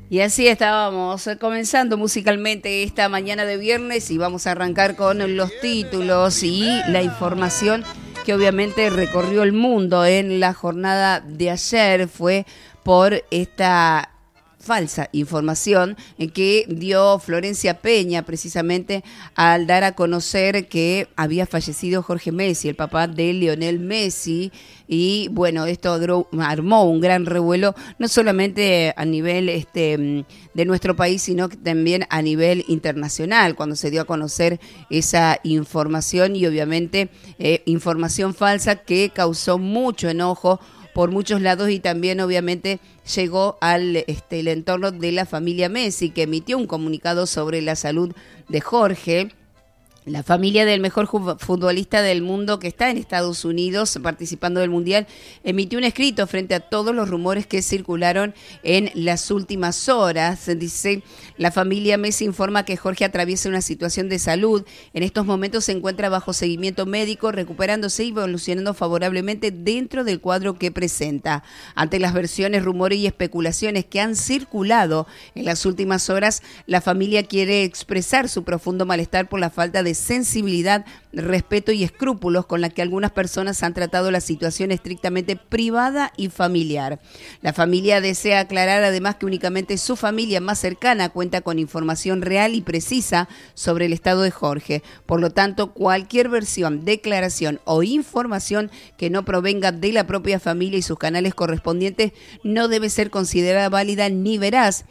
Y así estábamos comenzando musicalmente esta mañana de viernes y vamos a arrancar con los títulos y la información que obviamente recorrió el mundo en la jornada de ayer. Fue por esta falsa información que dio Florencia Peña precisamente al dar a conocer que había fallecido Jorge Messi, el papá de Lionel Messi, y bueno, esto armó un gran revuelo, no solamente a nivel de nuestro país, sino también a nivel internacional, cuando se dio a conocer esa información y obviamente información falsa que causó mucho enojo por muchos lados y también obviamente llegó al el entorno de la familia Messi, que emitió un comunicado sobre la salud de Jorge. La familia del mejor futbolista del mundo que está en Estados Unidos participando del Mundial emitió un escrito frente a todos los rumores que circularon en las últimas horas. Dice, la familia Messi informa que Jorge atraviesa una situación de salud. En estos momentos se encuentra bajo seguimiento médico, recuperándose y evolucionando favorablemente dentro del cuadro que presenta. Ante las versiones, rumores y especulaciones que han circulado en las últimas horas, la familia quiere expresar su profundo malestar por la falta de sensibilidad, respeto y escrúpulos con la que algunas personas han tratado la situación estrictamente privada y familiar. La familia desea aclarar además que únicamente su familia más cercana cuenta con información real y precisa sobre el estado de Jorge. Por lo tanto, cualquier versión, declaración o información que no provenga de la propia familia y sus canales correspondientes no debe ser considerada válida ni veraz.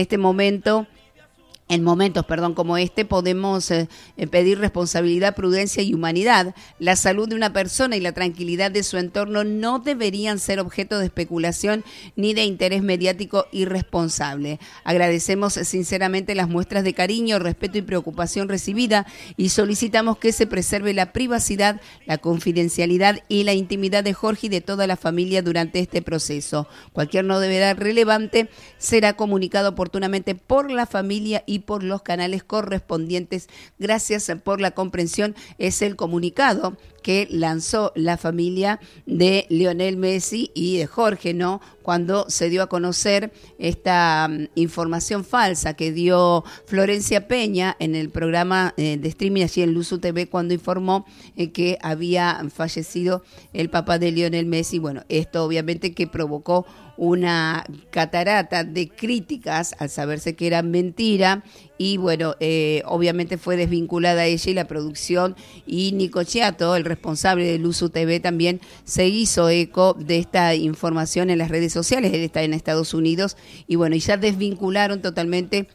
En momentos como este podemos pedir responsabilidad, prudencia y humanidad. La salud de una persona y la tranquilidad de su entorno no deberían ser objeto de especulación ni de interés mediático irresponsable. Agradecemos sinceramente las muestras de cariño, respeto y preocupación recibida y solicitamos que se preserve la privacidad, la confidencialidad y la intimidad de Jorge y de toda la familia durante este proceso. Cualquier novedad relevante será comunicado oportunamente por la familia y por los canales correspondientes. Gracias por la comprensión. Es el comunicado que lanzó la familia de Lionel Messi y de Jorge, ¿no? Cuando se dio a conocer esta información falsa que dio Florencia Peña en el programa de streaming allí en Luzu TV, cuando informó que había fallecido el papá de Lionel Messi. Bueno, esto obviamente que provocó una catarata de críticas al saberse que era mentira y bueno, obviamente fue desvinculada ella y la producción, y Nico Chiato, el responsable de Luzu TV, también se hizo eco de esta información en las redes sociales. Él está en Estados Unidos y bueno, y ya desvincularon totalmente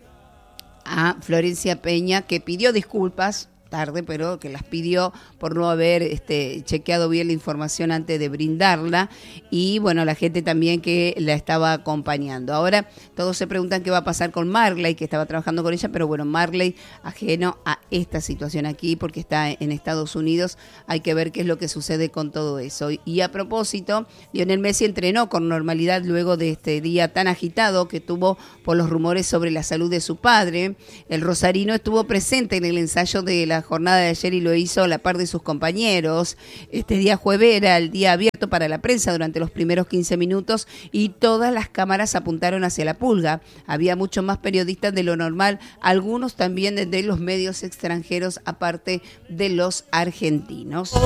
a Florencia Peña, que pidió disculpas tarde, pero que las pidió por no haber chequeado bien la información antes de brindarla, y bueno, la gente también que la estaba acompañando. Ahora todos se preguntan qué va a pasar con Marley, que estaba trabajando con ella, pero bueno, Marley ajeno a esta situación aquí porque está en Estados Unidos. Hay que ver qué es lo que sucede con todo eso. Y a propósito, Lionel Messi entrenó con normalidad luego de este día tan agitado que tuvo por los rumores sobre la salud de su padre. El rosarino estuvo presente en el ensayo de la jornada de ayer y lo hizo a la par de sus compañeros. Este día jueves era el día abierto para la prensa durante los primeros 15 minutos y todas las cámaras apuntaron hacia la Pulga. Había muchos más periodistas de lo normal, algunos también de los medios extranjeros, aparte de los argentinos.